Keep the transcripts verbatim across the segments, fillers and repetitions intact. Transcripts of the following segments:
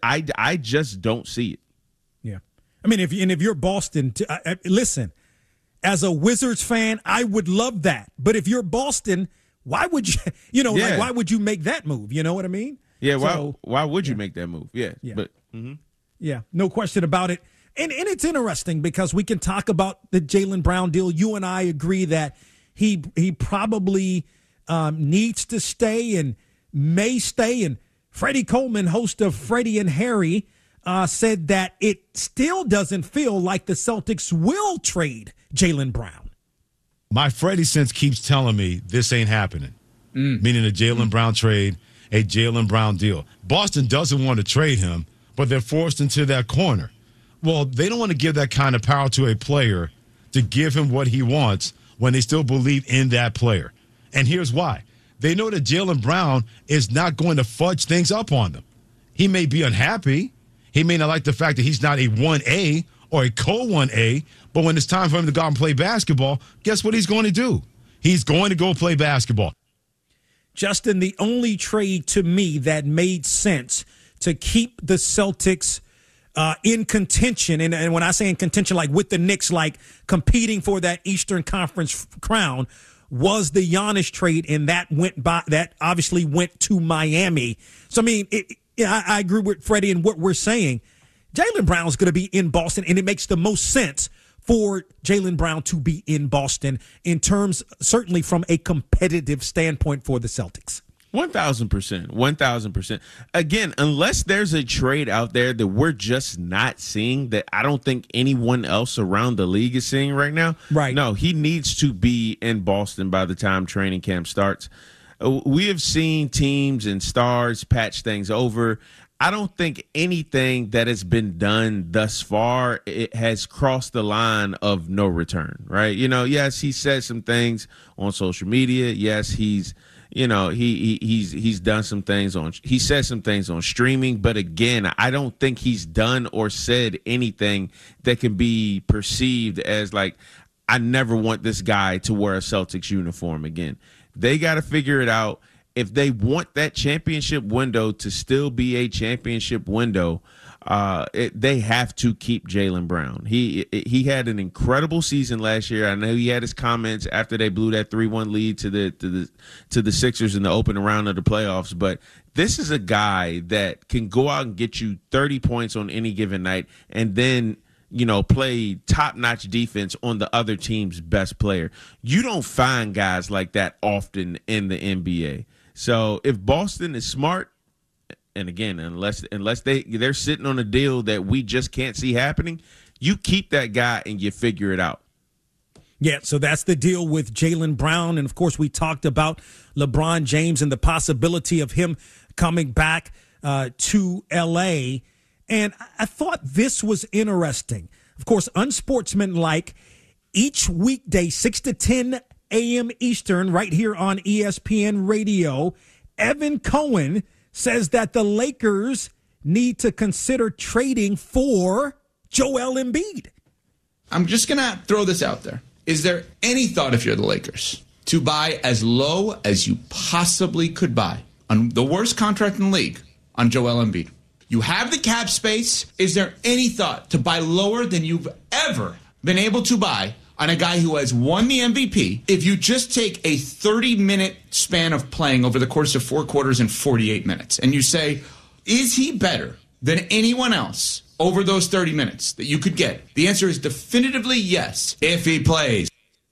I, I just don't see it. Yeah. I mean, if and if you're Boston, t- I, I, listen, as a Wizards fan, I would love that. But if you're Boston, why would you, you know, Yeah. like, why would you make that move? You know what I mean? Yeah, why So, why would you yeah. make that move? Yeah. Yeah. But mm-hmm. Yeah, no question about it. And and it's interesting because we can talk about the Jaylen Brown deal. You and I agree that he he probably um, needs to stay and may stay. And Freddie Coleman, host of Freddie and Harry, uh, said that it still doesn't feel like the Celtics will trade Jaylen Brown. My Freddie sense keeps telling me this ain't happening, mm. meaning a Jaylen mm. Brown trade, a Jaylen Brown deal. Boston doesn't want to trade him, but they're forced into that corner. Well, they don't want to give that kind of power to a player to give him what he wants when they still believe in that player. And here's why. They know that Jaylen Brown is not going to fudge things up on them. He may be unhappy. He may not like the fact that he's not a one A or a co one A, but when it's time for him to go out and play basketball, guess what he's going to do? He's going to go play basketball. Justin, the only trade to me that made sense to keep the Celtics uh, in contention, and, and when I say in contention, like with the Knicks, like competing for that Eastern Conference crown, was the Giannis trade, and that went by. That obviously went to Miami. So I mean, it, it, I, I agree with Freddie and what we're saying. Jaylen Brown's going to be in Boston, and it makes the most sense for Jaylen Brown to be in Boston in terms, certainly from a competitive standpoint for the Celtics. one thousand percent. one thousand percent. Again, unless there's a trade out there that we're just not seeing, that I don't think anyone else around the league is seeing right now. Right. No, he needs to be in Boston by the time training camp starts. We have seen teams and stars patch things over. I don't think anything that has been done thus far, it has crossed the line of no return, right? You know, yes, he said some things on social media. Yes, he's, you know, he, he he's he's done some things on, he said some things on streaming. But again, I don't think he's done or said anything that can be perceived as like, I never want this guy to wear a Celtics uniform again. They got to figure it out. If they want that championship window to still be a championship window, uh, it, they have to keep Jaylen Brown. He he had an incredible season last year. I know he had his comments after they blew that three one lead to the to the to the Sixers in the opening round of the playoffs. But this is a guy that can go out and get you thirty points on any given night, and then, you know, play top-notch defense on the other team's best player. You don't find guys like that often in the N B A. So if Boston is smart, and again, unless unless they, they're sitting on a deal that we just can't see happening, you keep that guy and you figure it out. Yeah, so that's the deal with Jaylen Brown. And, of course, we talked about LeBron James and the possibility of him coming back uh, to L A. And I thought this was interesting. Of course, unsportsmanlike, each weekday, six to ten a.m. Eastern, right here on E S P N Radio, Evan Cohen says that the Lakers need to consider trading for Joel Embiid. I'm just going to throw this out there. Is there any thought, if you're the Lakers, to buy as low as you possibly could buy on the worst contract in the league on Joel Embiid? You have the cap space. Is there any thought to buy lower than you've ever been able to buy on a guy who has won the M V P if you just take a thirty-minute span of playing over the course of four quarters and forty-eight minutes, and you say, is he better than anyone else over those thirty minutes that you could get? The answer is definitively yes, if he plays.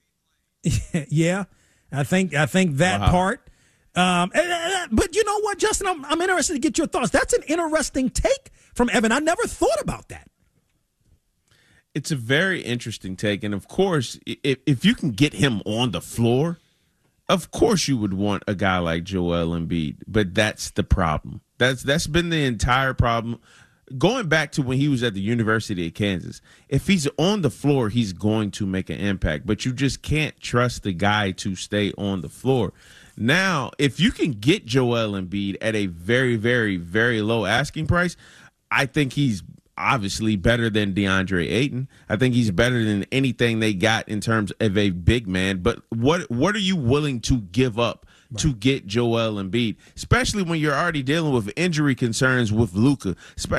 Yeah, I think I think that wow. part. Um, but you know what, Justin? I'm, I'm interested to get your thoughts. That's an interesting take from Evan. I never thought about that. It's a very interesting take. And, of course, if, if you can get him on the floor, of course you would want a guy like Joel Embiid. But that's the problem. That's That's been the entire problem. Going back to when he was at the University of Kansas, if he's on the floor, he's going to make an impact. But you just can't trust the guy to stay on the floor. Now, if you can get Joel Embiid at a very, very, very low asking price, I think he's obviously better than DeAndre Ayton. I think he's better than anything they got in terms of a big man. But what what are you willing to give up right. to get Joel Embiid, especially when you're already dealing with injury concerns with Luka?